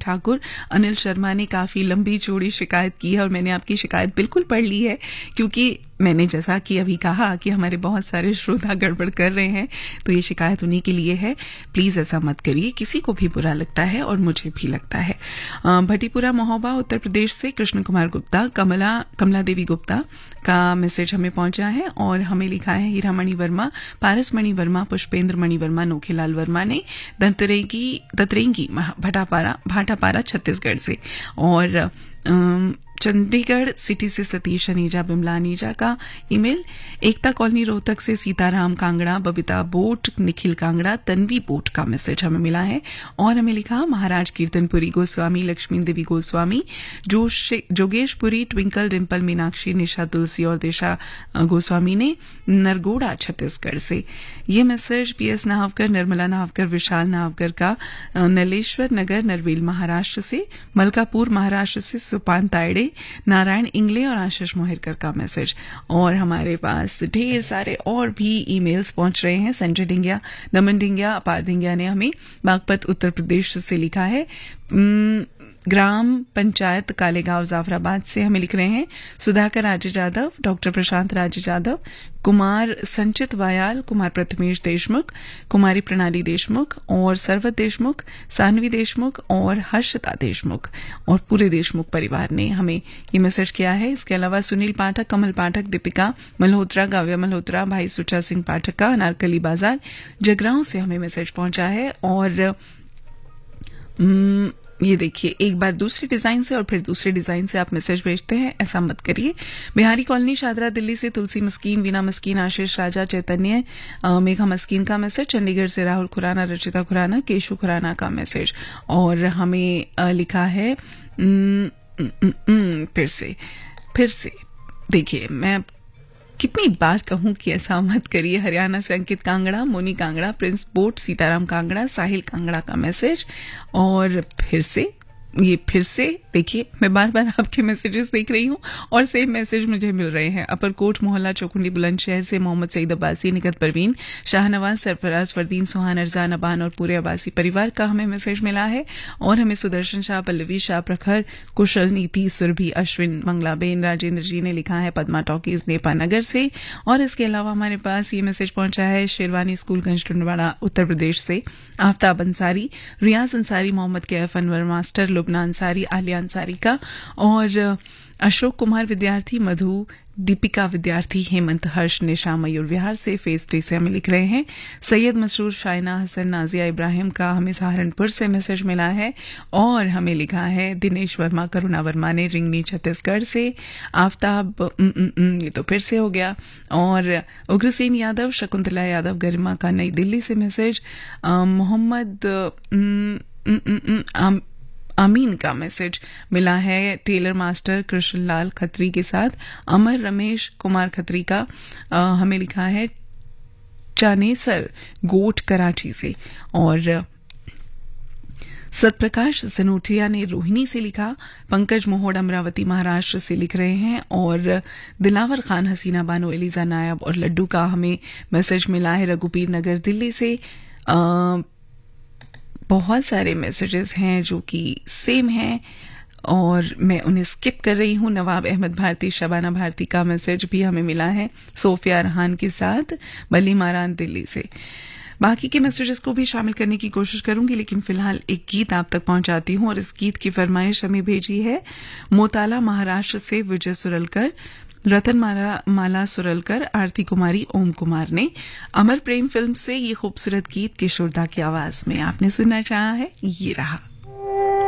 ठाकुर, अनिल शर्मा ने काफ़ी लंबी चौड़ी शिकायत की है और मैंने आपकी शिकायत बिल्कुल पढ़ ली है, क्योंकि मैंने जैसा कि अभी कहा कि हमारे बहुत सारे श्रोता गड़बड़ कर रहे हैं, तो ये शिकायत उन्हीं के लिए है। प्लीज़ ऐसा मत करिए, किसी को भी बुरा लगता है और मुझे भी लगता है। भटीपुरा महोबा उत्तर प्रदेश से कृष्ण कुमार गुप्ता, कमला देवी गुप्ता का मैसेज हमें पहुंचा है और हमें लिखा है हीरामणि वर्मा, पारसमणि वर्मा, पुष्पेंद्र मणि वर्मा, नोखेलाल वर्मा ने दतरेंगी भाटापारा छत्तीसगढ़ से, और चंडीगढ़ सिटी से सतीश अनीजा बिमला अनीजा का ईमेल, एकता कॉलोनी रोहतक से सीताराम कांगड़ा, बबीता बोट, निखिल कांगड़ा, तन्वी बोट का मैसेज हमें मिला है और हमें लिखा महाराज कीर्तनपुरी गोस्वामी, लक्ष्मी देवी गोस्वामी, जोगेशपुरी, ट्विंकल, डिम्पल, मीनाक्षी, निशा तुलसी और दिशा गोस्वामी ने नरगोड़ा छत्तीसगढ़ से। ये मैसेज पीएस नाहवकर, निर्मला नाहवकर, विशाल नाहवकर का नलेश्वर नगर नरवेल महाराष्ट्र से, मलकापुर महाराष्ट्र से सुपान तायड़े, नारायण इंगले और आशीष मोहिरकर का मैसेज। और हमारे पास ढेर सारे और भी ईमेल्स पहुंच रहे हैं। संजय ढिंगिया, नमन ढिंगिया, अपार ढिंगिया ने हमें बागपत उत्तर प्रदेश से लिखा है। ग्राम पंचायत कालेगांव जाफराबाद से हमें लिख रहे हैं सुधाकर राजे जादव, डॉक्टर प्रशांत राजे जादव, कुमार संचित वायाल, कुमार प्रथमेश देशमुख, कुमारी प्रणाली देशमुख और सरवत देशमुख, सानवी देशमुख और हर्षिता देशमुख और पूरे देशमुख परिवार ने हमें ये मैसेज किया है। इसके अलावा सुनील पाठक, कमल पाठक, दीपिका मल्होत्रा, काव्या मल्होत्रा, भाई सुचा सिंह पाठक का अनारकली बाजार जगरांव से हमें मैसेज पहुंचा है। और ये देखिए, एक बार दूसरे डिजाइन से और फिर दूसरे डिजाइन से आप मैसेज भेजते हैं, ऐसा मत करिए। बिहारी कॉलोनी शादरा दिल्ली से तुलसी मस्कीन, वीना मस्कीन, आशीष राजा, चैतन्य, मेघा मस्कीन का मैसेज। चंडीगढ़ से राहुल खुराना, रचिता खुराना, केशु खुराना का मैसेज और हमें लिखा है फिर से देखिए, मैं कितनी बार कहूं कि ऐसा मत करिए। हरियाणा से अंकित कांगड़ा, मोनी कांगड़ा, प्रिंस बोट, सीताराम कांगड़ा, साहिल कांगड़ा का मैसेज और फिर से देखिए, मैं बार बार आपके मैसेजेस देख रही हूं और सेम मैसेज मुझे मिल रहे हैं। अपरकोट मोहल्ला चौकुंडी बुलंदशहर से मोहम्मद सईद अब्बासी, निकत परवीन, शाहनवाज, सरफराज, फरदीन, सुहान, अरजान, अबान और पूरे अब्बासी परिवार का हमें मैसेज मिला है। और हमें सुदर्शन शाह, पल्लवी शाह, प्रखर, कुशल, नीति, सुरभि, अश्विन, मंगलाबेन, राजेंद्र जी ने लिखा है पद्मा टॉकीज, नेपानगर से। और इसके अलावा हमारे पास ये मैसेज पहुंचा है शेरवानी स्कूलगंज, टुंडवाड़ा, उत्तर प्रदेश से आफ्ताब अंसारी, रियाज अंसारी, मोहम्मद कैफ, अनवर मास्टर, लुबना अंसारी, आलिया अंसारी का और अशोक कुमार विद्यार्थी, मधु, दीपिका विद्यार्थी, हेमंत, हर्ष, निशा, मयूर विहार से फेज 3 से हमें लिख रहे हैं। सैयद मसरूर, शाइना हसन, नाजिया इब्राहिम का हमें सहारनपुर से मैसेज मिला है और हमें लिखा है दिनेश वर्मा, करुणा वर्मा ने रिंगनी छत्तीसगढ़ से। आफ्ताब ये तो फिर से हो गया। और उग्रसेन यादव, शकुंतला यादव, गरिमा का नई दिल्ली से मैसेज। मोहम्मद आमीन का मैसेज मिला है टेलर मास्टर कृष्णलाल खत्री के साथ। अमर रमेश कुमार खत्री का हमें लिखा है चानेसर गोट कराची से। और सतप्रकाश सनोठिया ने रोहिणी से लिखा। पंकज मोहोड अमरावती महाराष्ट्र से लिख रहे हैं और दिलावर खान, हसीना बानो, एलिजा नायब और लड्डू का हमें मैसेज मिला है रघुपीर नगर दिल्ली से। बहुत सारे मैसेजेस हैं जो कि सेम हैं और मैं उन्हें स्किप कर रही हूं। नवाब अहमद भारती, शबाना भारती का मैसेज भी हमें मिला है सोफिया रहान के साथ, बली मारान दिल्ली से। बाकी के मैसेजेस को भी शामिल करने की कोशिश करूंगी, लेकिन फिलहाल एक गीत आप तक पहुंचाती हूं और इस गीत की फरमाइश हमें भेजी है मोताला महाराष्ट्र से विजय सुरलकर, रतन माला सुरलकर, आरती कुमारी, ओम कुमार ने। अमर प्रेम फिल्म से ये खूबसूरत गीत किशोरदा की आवाज में आपने सुनना चाहा है, ये रहा।